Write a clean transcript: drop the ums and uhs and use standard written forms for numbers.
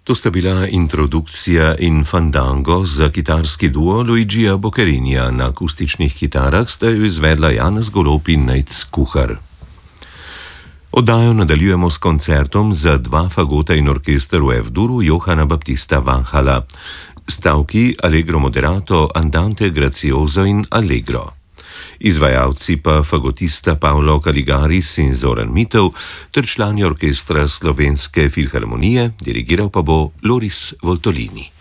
To sta bila introdukcija in fandango za kitarski duo Luigija Bocarinija. Na akustičnih kitarah sta jo izvedla Janez Golob in Nejc Kuhar. Oddajo nadaljujemo s koncertom za dva fagota in orkester v F-duru Johana Baptista Vanhala. Stavki Allegro moderato, Andante grazioso in Allegro. Izvajalci pa fagotista Paolo Caligaris in Zoran Mitov ter člani orkestra Slovenske filharmonije, dirigiral pa bo Loris Voltolini.